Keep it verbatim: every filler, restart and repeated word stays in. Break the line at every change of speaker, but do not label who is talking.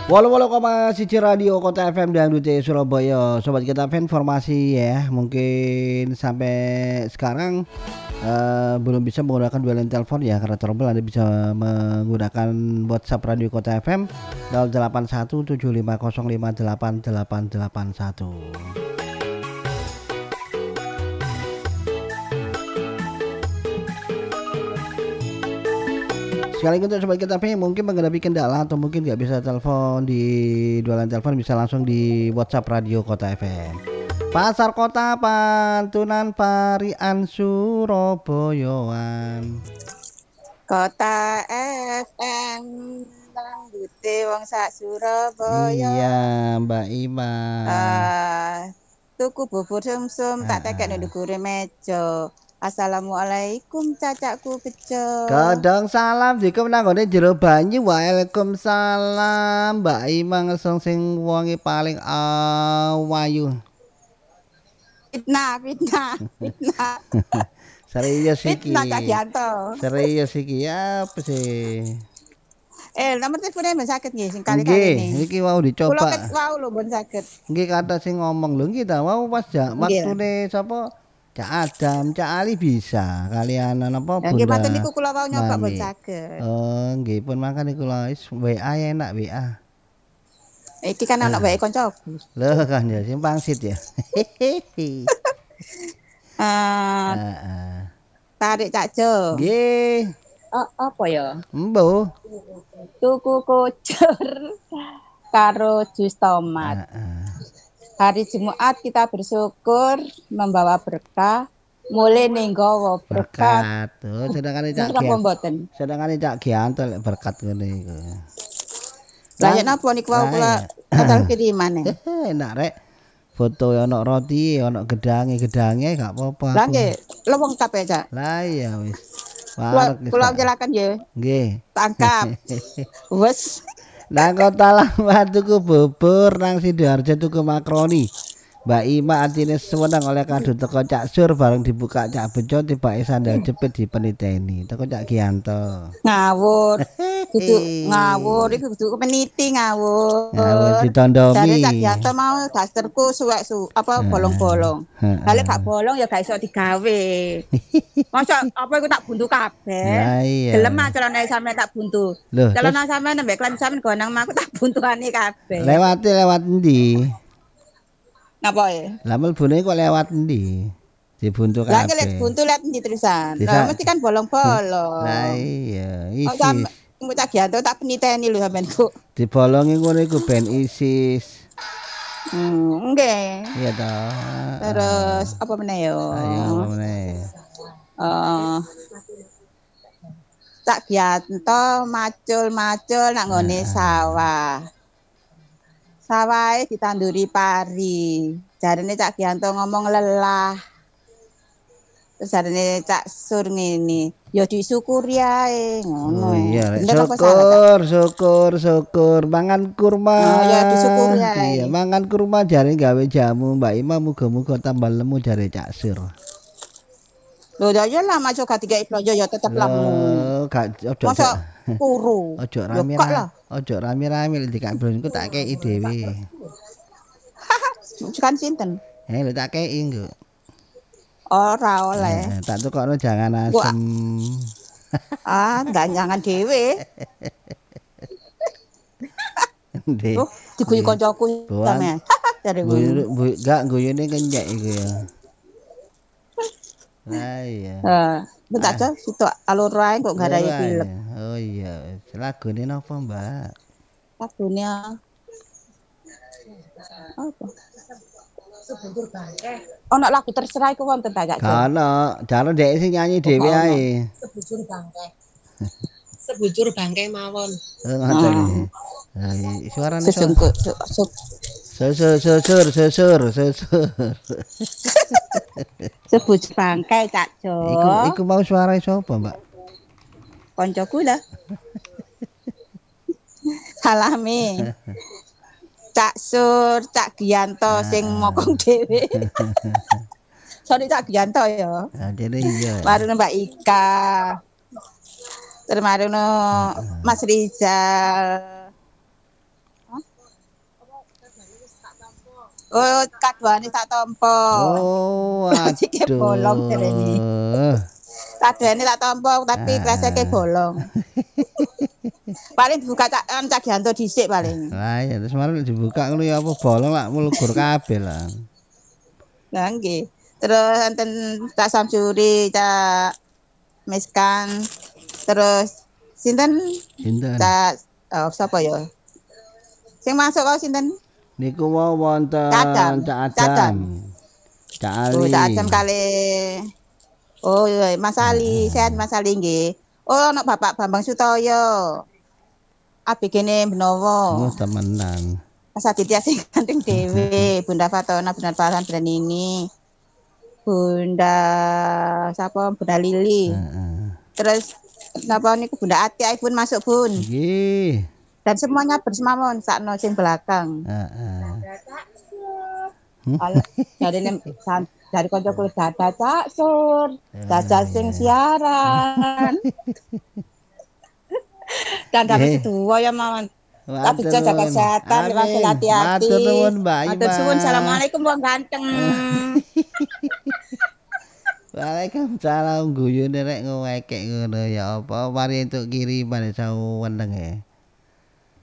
Walau walau koma siji radio Kota F M Dangdut Surabaya. Sobat Kita F M, informasi ya, mungkin sampai sekarang uh, belum bisa menggunakan dua line telepon ya, karena trouble. Anda bisa menggunakan WhatsApp Radio Kota F M nol delapan satu tujuh lima nol lima delapan delapan delapan satu. Sekali untuk Sobat Kita F M mungkin menghadapi kendala atau mungkin nggak bisa telepon di dua line telepon, bisa langsung di WhatsApp Radio Kota F M. Pasar Kota Pantunan Parian Surabayaan.
Kota F M Dangdute wong sak Surabaya.
Iya, Mbak Ima.
Uh, tuku bubur sumsum tak tekek ning ndukure meja. Assalamualaikum cacakku bejo.
Kadang salam dikem nang ngene jero banyu. Waalaikumsalam Mbak Ima, ngesong sing wonge paling awayu.
Fitnah, fitnah, fitnah.
Serius iki.
Fitnah Cak Yanto.
Serius iki apa sih?
Eh, nomor teleponnya ben sakit nggih sing kali-kali ini.
Nggih, iki mau dicoba.
Kula ket wau lho ben sakit.
Nggih, kata sing ngomong lho nggih ta mau pas ja waktune sapa? Cak Adam, Cak Ali bisa. Kalian napa Bunda?
Nggih, paten niku kula wau nyoba ben saged.
Oh, nggih pun makan niku lho wis W A enak W A.
Iki kan anak W A koncoku.
Lho kan ya sing pangsit ya.
Eh,
Heeh.
Tarik Cak Jo.
Nggih.
Oh, apa ya?
Embo.
Tuku kucur karo jus tomat.
Heeh.
Hari Jumat kita bersyukur membawa berkah, mulai nenggawa berkat.
Tuh, sedangkan Cak
Gianto.
Sedangkan Cak Gianto lek berkat ngene iku.
Lah yen napa niku wau kula total kirimane.
Enak rek. Foto ono roti, ono gedange-gedange gak apa-apa.
Lah nggih, leweng kabeh Cak.
Lah iya wis.
Kula jelakan nggih.
Nggih.
Tangkap. Wes.
Nang Kota Lama tuku bubur, nang Sidoarjo tuku makroni. Mbak Ima artine seneng oleh kado teko Cak Sur, bareng dibuka Cak Bejo tibake sandal jepit dipeniteni teko Cak Gianto.
Ngawur. Kudu ngawur iki kudu peniti ngawur.
Ngawur ditondomi.
Jare Cak Gianto mau dasterku suwek su apa bolong-bolong. Lah gak bolong ya gak iso digawe. Masa apa iku tak buntu kabeh. Gelem ah celana sampe tak buntu. Celana sampe nembek klan sampe gonang aku tak buntuane kabeh.
Lewati lewat endi?
Napa ya?
Lah mlebune kok lewat endi? Dibuntu kabeh.
Lah lek buntu lihat endi terusan. Lah mesti kan bolong-bolong.
Lah iya, isi.
Engko Cak Gianto tak peniteni lho sampeanku.
Dibolongi ngono iku ben isis.
Hmm, nggih.
Iya toh.
Terus apa meneh yo?
Ayo apa meneh?
Eh Cak Gianto macul-macul nak nggone sawah. Sawahe ditanduri pari. Jarene Cak Gianto ngomong lelah. Terus jarene Cak Sur ngene, ya disyukuri ae ngono.
Oh iya, syukur, syukur, syukur. Mangan kurma.
Oh ya disyukuri ae.
Iya, mangan kurma jare gawe jamu Mbak Ima, muga-muga tambah lemu jare Cak Sur.
Lho ya lah maco gak dikai blonjo ya tetep lemu.
Gak ojo.
Masa kuru.
Ojo rame-rame. Ojo rame-rame lek dikak blonjo tak kei dhewe.
Kan sinten?
Eh lek tak kei engko.
Ora oleh.
Eh, tak tukokno jangan asem.
Ah, enggak jangan dhewe.
Ndek.
Oh, diguyu kancaku sampean. Dari
guyu enggak guyune kenyek iku ya. Lah iya.
Heeh. Bentar aja situ alur wae kok garahi film.
Oh iya, lagune napa, Mbak?
Lagune apa? Sebuntur bangke. Ono lagu terserah iku wonten ta, Kak?
Ono, jare dhek sing nyanyi dhewe ae.
Sebujur bangke. Sebujur bangke mawon.
Oh, ngoten. Ha, suarane
sesungguh.
Susur, susur, susur, susur.
Sebujur bangke, Cak Jo.
Iku iku mau suara sapa, Mbak?
Koncoku lah. Salami. Cak Sur, Cak Gianto sing mokong dhewe. Sorry Cak Gianto ya.
Ah, dene iya.
Marono Mbak Ika. Terus marono Mas Rizal. Hah? Oh, kaduane tak tampa.
Oh, aduh.
Bolong derene. Kaduane tak tampa tapi kreseke bolong. Paling dibuka cak cak Gianto dhisik paling.
Lah ya terus mari dibuka ngono ya apa bolong lak mlegur kabeh lah.
Lah nggih. Terus enten Cak Samsuri, Cak Miskan. Terus sinten?
Sinten?
Cak oh, sapa ya? Sing masuk kok sinten?
Niku wau wonten Cak Adam. Cak Ali.
Oh, Cak Adam kali. Oh, iya, Mas Ali, sehat Mas Ali nggih. Oh, ana Bapak Bambang Sutoyo. Abigene Benowo.
Oh, temenan.
Mas Aditya sing ganteng dhewe, Bunda Fatona, Bunda Farhan, Bunda Nini. Bunda sapa? Bunda Lili.
Heeh.
Terus napa niku Bunda Ati pun masuk, Bun.
Nggih.
Dan semuanya bersemamon sakno sing belakang.
Heeh.
Dari dari kancaku dada Cak Sur, dada sing siaran. Dan dapat dua ya Mawon. Tapi jaga kesehatan, terus hati-hati.
Matur nuwun Mbak Ima.
Matur suwun, assalamualaikum wong ganteng.
Waalaikumsalam guyune rek ngekek ngono ya apa mari entuk kiriman saweneng e.